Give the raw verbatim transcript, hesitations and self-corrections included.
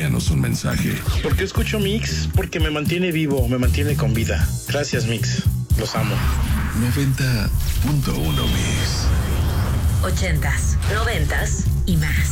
envíanos un mensaje. ¿Por qué escucho Mix? Porque me mantiene vivo, me mantiene con vida. Gracias, Mix. Los amo. noventa punto uno Mix. Ochentas, noventas y más.